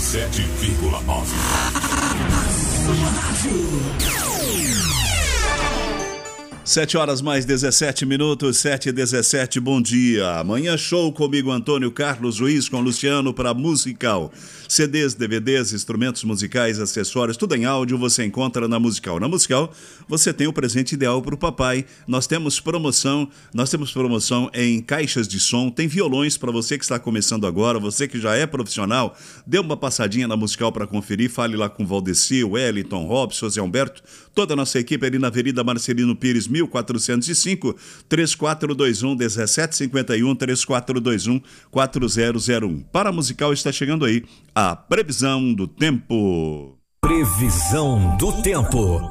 107,9. Sete horas mais 17 minutos, 7h17, bom dia. Amanhã show comigo, Antônio Carlos Ruiz, com Luciano para Musical. CDs, DVDs, instrumentos musicais, acessórios, tudo em áudio você encontra na Musical. Na Musical você tem o presente ideal para o papai. Nós temos promoção em caixas de som, tem violões para você que está começando agora, você que já é profissional, dê uma passadinha na Musical para conferir, fale lá com Valdeci, Wellington, Robson, Zé Humberto, toda a nossa equipe ali na Avenida Marcelino Pires, 1405, 3421-1751, 3421-4001. Para a Musical está chegando aí a previsão do tempo. Previsão do tempo.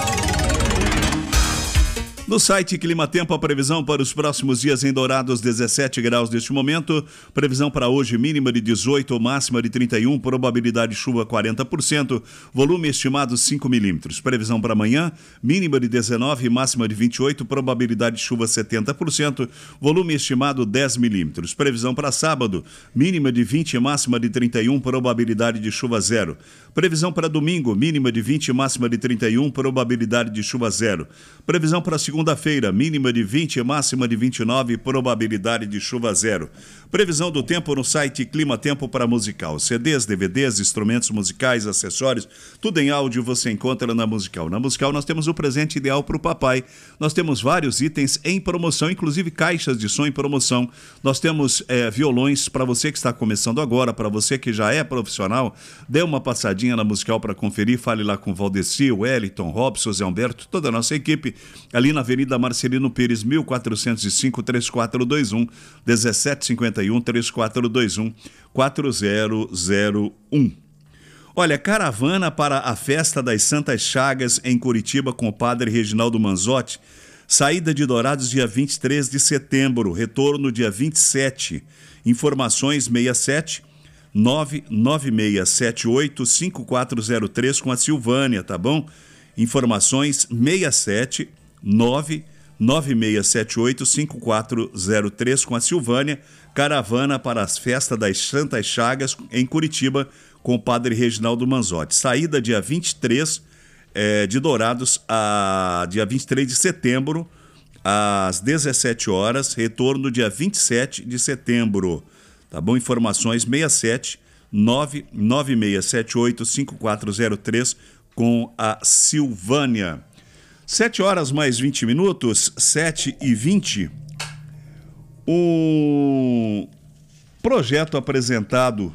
No site Clima Tempo, a previsão para os próximos dias em Dourados, 17 graus neste momento. Previsão para hoje, mínima de 18, máxima de 31, probabilidade de chuva 40%, volume estimado 5 milímetros. Previsão para amanhã, mínima de 19, máxima de 28, probabilidade de chuva 70%, volume estimado 10 milímetros. Previsão para sábado, mínima de 20, máxima de 31, probabilidade de chuva 0. Previsão para domingo, mínima de 20, máxima de 31, probabilidade de chuva 0. Previsão para segunda-feira, mínima de 20, máxima de 29, probabilidade de chuva 0. Previsão do tempo no site Clima Tempo para Musical. CDs, DVDs, instrumentos musicais, acessórios, tudo em áudio você encontra na Musical. Na Musical nós temos o presente ideal para o papai. Nós temos vários itens em promoção, inclusive caixas de som em promoção. Nós temos violões para você que está começando agora, para você que já é profissional, dê uma passadinha na Musical para conferir, fale lá com Valdeci, Wellington, Robson, Zé Humberto, toda a nossa equipe, ali na Avenida Marcelino Pires, 1405, 3421, 1751, 3421, 4001. Olha, caravana para a Festa das Santas Chagas em Curitiba com o padre Reginaldo Manzotti. Saída de Dourados dia 23 de setembro, retorno dia 27. Informações 67 99678-5403 com a Silvânia, tá bom? Informações 67 99678-5403 com a Silvânia. Caravana para as festas das Santas Chagas em Curitiba com o padre Reginaldo Manzotti. Saída dia 23 de Dourados, dia 23 de setembro, às 17 horas, retorno dia 27 de setembro. Tá bom? Informações 67 99678-5403 com a Silvânia. 7 horas mais 20 minutos, 7h20. Um projeto apresentado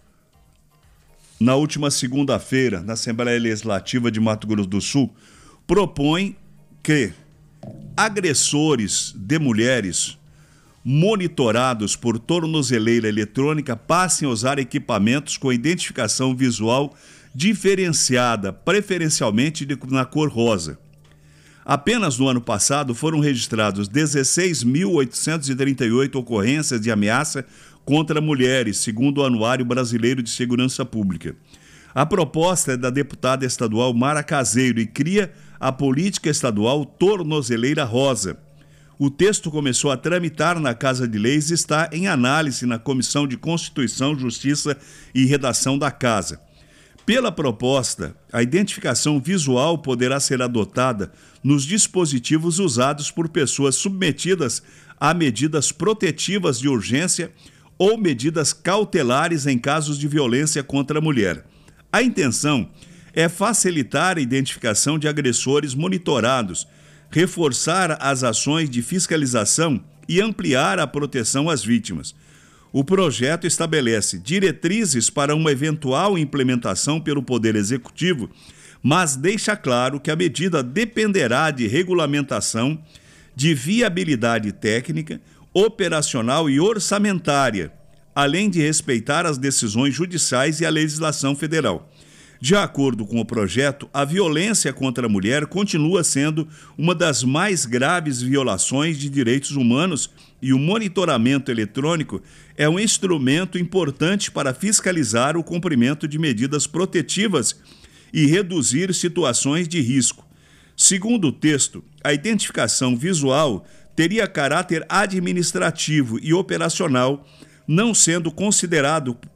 na última segunda-feira na Assembleia Legislativa de Mato Grosso do Sul propõe que agressores de mulheres monitorados por tornozeleira eletrônica passem a usar equipamentos com identificação visual diferenciada, preferencialmente na cor rosa. Apenas no ano passado foram registrados 16.838 ocorrências de ameaça contra mulheres, segundo o Anuário Brasileiro de Segurança Pública. A proposta é da deputada estadual Mara Caseiro e cria a política estadual Tornozeleira Rosa. O texto começou a tramitar na Casa de Leis e está em análise na Comissão de Constituição, Justiça e Redação da Casa. Pela proposta, a identificação visual poderá ser adotada nos dispositivos usados por pessoas submetidas a medidas protetivas de urgência ou medidas cautelares em casos de violência contra a mulher. A intenção é facilitar a identificação de agressores monitorados, reforçar as ações de fiscalização e ampliar a proteção às vítimas. O projeto estabelece diretrizes para uma eventual implementação pelo Poder Executivo, mas deixa claro que a medida dependerá de regulamentação, de viabilidade técnica, operacional e orçamentária, além de respeitar as decisões judiciais e a legislação federal. De acordo com o projeto, a violência contra a mulher continua sendo uma das mais graves violações de direitos humanos e o monitoramento eletrônico é um instrumento importante para fiscalizar o cumprimento de medidas protetivas e reduzir situações de risco. Segundo o texto, a identificação visual teria caráter administrativo e operacional, não sendo considerado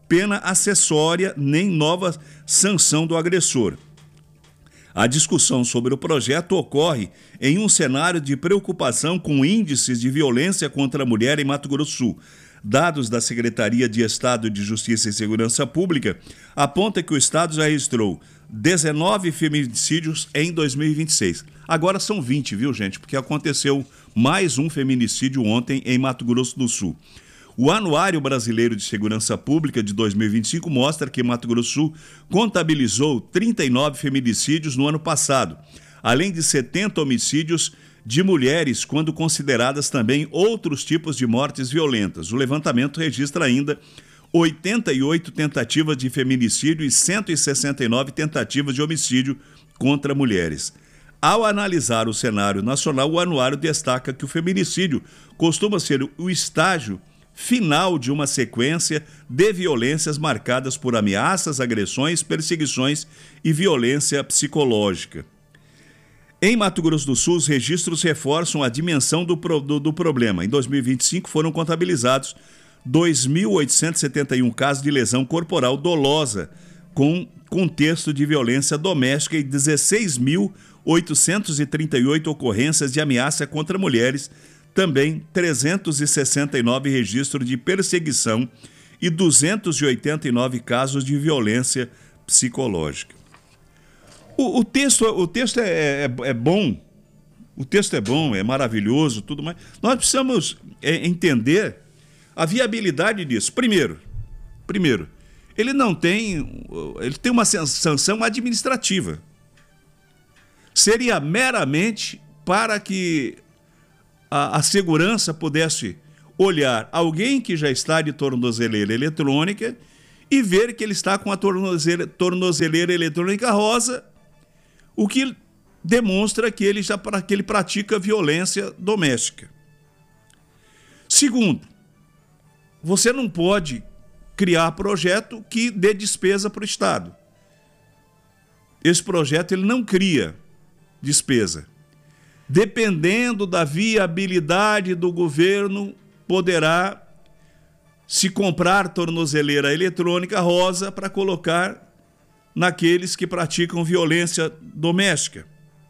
pena acessória nem nova sanção do agressor. A discussão sobre o projeto ocorre em um cenário de preocupação com índices de violência contra a mulher em Mato Grosso do Sul. Dados da Secretaria de Estado de Justiça e Segurança Pública apontam que o Estado já registrou 19 feminicídios em 2026. Agora são 20, viu, gente? Porque aconteceu mais um feminicídio ontem em Mato Grosso do Sul. O Anuário Brasileiro de Segurança Pública de 2025 mostra que Mato Grosso do Sul contabilizou 39 feminicídios no ano passado, além de 70 homicídios de mulheres, quando consideradas também outros tipos de mortes violentas. O levantamento registra ainda 88 tentativas de feminicídio e 169 tentativas de homicídio contra mulheres. Ao analisar o cenário nacional, o anuário destaca que o feminicídio costuma ser o estágio final de uma sequência de violências marcadas por ameaças, agressões, perseguições e violência psicológica. Em Mato Grosso do Sul, os registros reforçam a dimensão do problema. Em 2025, foram contabilizados 2.871 casos de lesão corporal dolosa com contexto de violência doméstica e 16.838 ocorrências de ameaça contra mulheres, também 369 registros de perseguição e 289 casos de violência psicológica. O texto é bom, o texto é bom, é maravilhoso, tudo mais. Nós precisamos entender a viabilidade disso. Primeiro, ele tem uma sanção administrativa. Seria meramente para que a segurança pudesse olhar alguém que já está de tornozeleira eletrônica e ver que ele está com a tornozeleira eletrônica rosa, o que demonstra que ele pratica violência doméstica. Segundo, você não pode criar projeto que dê despesa para o Estado. Esse projeto ele não cria despesa. Dependendo da viabilidade do governo, poderá se comprar tornozeleira eletrônica rosa para colocar naqueles que praticam violência doméstica.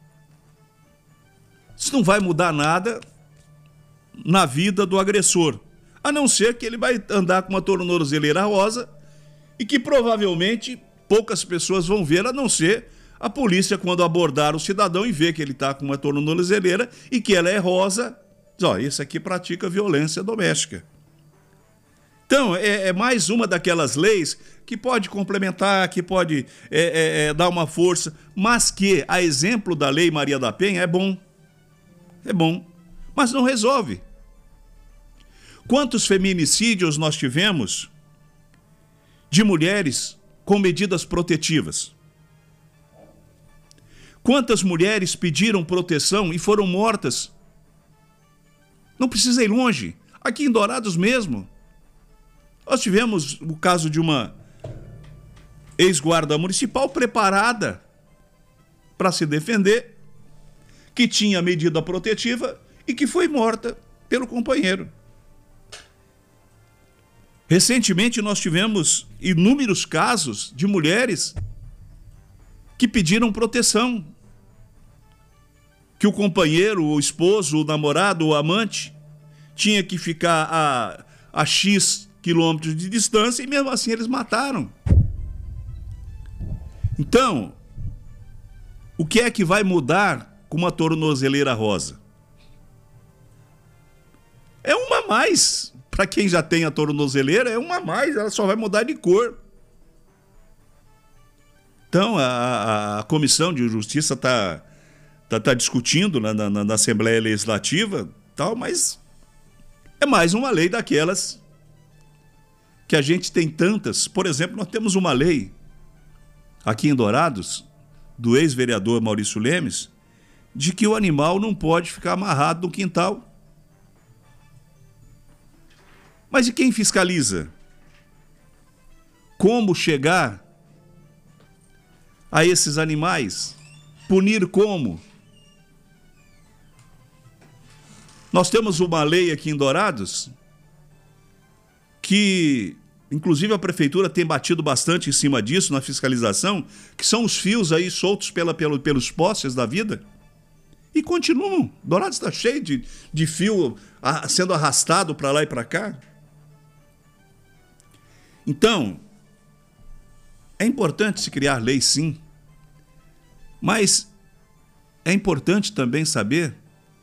Isso não vai mudar nada na vida do agressor, a não ser que ele vai andar com uma tornozeleira rosa e que provavelmente poucas pessoas vão ver, a não ser a polícia, quando abordar o cidadão e ver que ele está com uma tornozeleira e que ela é rosa, diz, ó, esse aqui pratica violência doméstica. Então, é mais uma daquelas leis que pode complementar, que pode dar uma força, mas que, a exemplo da Lei Maria da Penha, é bom, mas não resolve. Quantos feminicídios nós tivemos de mulheres com medidas protetivas? Quantas mulheres pediram proteção e foram mortas? Não precisa ir longe. Aqui em Dourados mesmo, nós tivemos o caso de uma ex-guarda municipal preparada para se defender, que tinha medida protetiva e que foi morta pelo companheiro. Recentemente nós tivemos inúmeros casos de mulheres que pediram proteção, que o companheiro, o esposo, o namorado, o amante tinha que ficar a X quilômetros de distância e mesmo assim eles mataram. Então, o que é que vai mudar com uma tornozeleira rosa? É uma a mais. Para quem já tem a tornozeleira, é uma a mais, ela só vai mudar de cor. Então, a Comissão de Justiça está discutindo na Assembleia Legislativa, tal, mas é mais uma lei daquelas que a gente tem tantas. Por exemplo, nós temos uma lei aqui em Dourados, do ex-vereador Maurício Lemes, de que o animal não pode ficar amarrado no quintal. Mas e quem fiscaliza? Como chegar a esses animais? Punir como? Nós temos uma lei aqui em Dourados que inclusive a prefeitura tem batido bastante em cima disso na fiscalização, que são os fios aí soltos pelos postes da vida. E continuam. Dourados está cheio de fio sendo arrastado para lá e para cá. Então, é importante se criar leis, sim, mas é importante também saber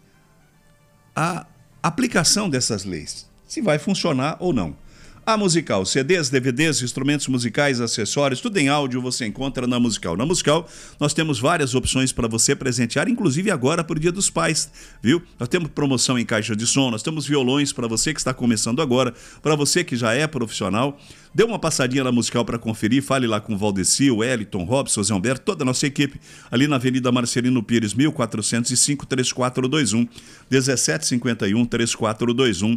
a aplicação dessas leis, se vai funcionar ou não. A Musical, CDs, DVDs, instrumentos musicais, acessórios, tudo em áudio você encontra na Musical. Na Musical nós temos várias opções para você presentear, inclusive agora para o Dia dos Pais, viu? Nós temos promoção em caixa de som, nós temos violões para você que está começando agora, para você que já é profissional. Dê uma passadinha na Musical para conferir, fale lá com o Valdeci, o Wellington, Robson, Zé Humberto, toda a nossa equipe, ali na Avenida Marcelino Pires, 1405, 3421, 1751, 3421,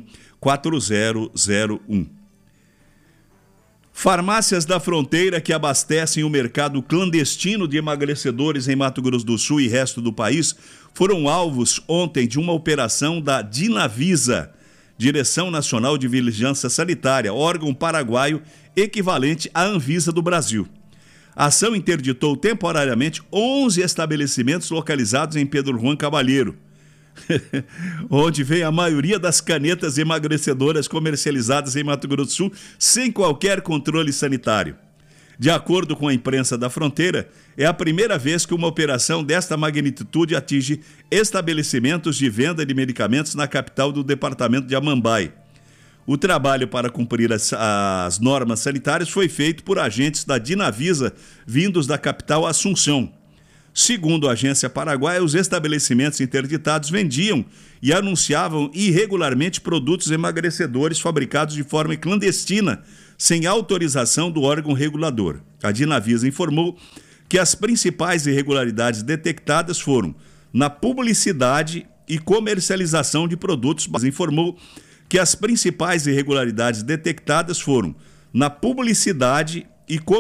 4001. Farmácias da Fronteira que abastecem o mercado clandestino de emagrecedores em Mato Grosso do Sul e resto do país foram alvos ontem de uma operação da Dinavisa, Direção Nacional de Vigilância Sanitária, órgão paraguaio equivalente à Anvisa do Brasil. A ação interditou temporariamente 11 estabelecimentos localizados em Pedro Juan Cavalheiro, onde vem a maioria das canetas emagrecedoras comercializadas em Mato Grosso do Sul sem qualquer controle sanitário. De acordo com a imprensa da Fronteira, é a primeira vez que uma operação desta magnitude atinge estabelecimentos de venda de medicamentos na capital do departamento de Amambai. O trabalho para cumprir as normas sanitárias foi feito por agentes da Dinavisa vindos da capital Assunção. Segundo a agência paraguaia, os estabelecimentos interditados vendiam e anunciavam irregularmente produtos emagrecedores fabricados de forma clandestina, sem autorização do órgão regulador. A Dinavisa informou que as principais irregularidades detectadas foram na publicidade e comercialização de produtos. Informou que as principais irregularidades detectadas foram na publicidade e